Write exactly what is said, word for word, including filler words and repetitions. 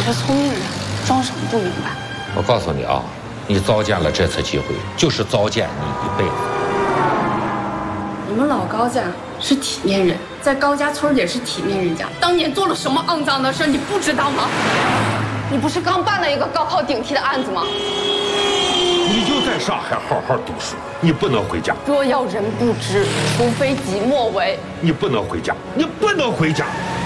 是聪明人，装什么不明白？ 我告诉你啊，你糟践了这次机会，就是糟践你一辈子。 你们老高家是体面人，在高家村也是体面人家。当年做了什么肮脏的事，你不知道吗？你不是刚办了一个高考顶替的案子吗？ 你就在上海好好读书，你不能回家。 若要人不知，除非己莫为。 你不能回家，你不能回家。